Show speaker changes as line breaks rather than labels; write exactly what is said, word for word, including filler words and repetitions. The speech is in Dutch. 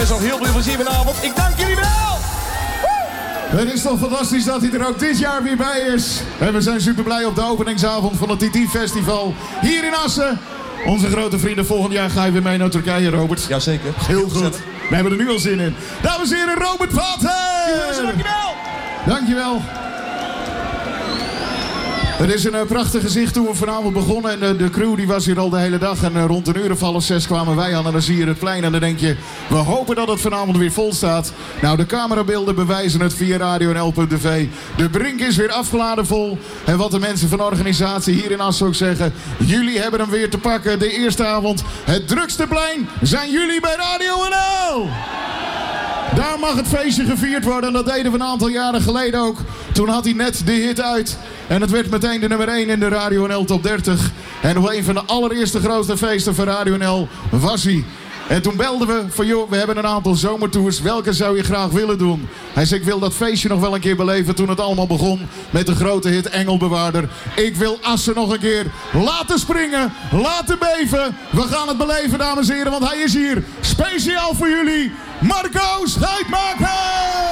wens nog heel veel plezier vanavond. Ik dank jullie wel!
Het is toch fantastisch dat hij er ook dit jaar weer bij is. En we zijn super blij op de openingsavond van het T T Festival hier in Assen. Onze grote vrienden, volgend jaar ga je weer mee naar Turkije, Robert.
Jazeker.
Heel goed. We hebben er nu al zin in. Dames en heren, Robert Vatten!
Dankjewel!
Dankjewel. Het is een uh, prachtig gezicht toen we vanavond begonnen. En uh, de crew die was hier al de hele dag. En uh, rond een uur of half zes kwamen wij aan. En dan zie je het plein. En dan denk je, we hopen dat het vanavond weer vol staat. Nou, de camerabeelden bewijzen het via radio en l punt t v. De Brink is weer afgeladen vol. En wat de mensen van de organisatie hier in Assen ook zeggen. Jullie hebben hem weer te pakken. De eerste avond, het drukste plein, zijn jullie bij Radio N L. Daar mag het feestje gevierd worden. En dat deden we een aantal jaren geleden ook. Toen had hij net de hit uit. En het werd meteen de nummer één in de Radio N L Top dertig. En op een van de allereerste grootste feesten van Radio N L was hij. En toen belden we van, joh, we hebben een aantal zomertours. Welke zou je graag willen doen? Hij zei, ik wil dat feestje nog wel een keer beleven toen het allemaal begon met de grote hit Engelbewaarder. Ik wil Assen nog een keer laten springen, laten beven. We gaan het beleven, dames en heren, want hij is hier speciaal voor jullie. Marco Schuitmaker!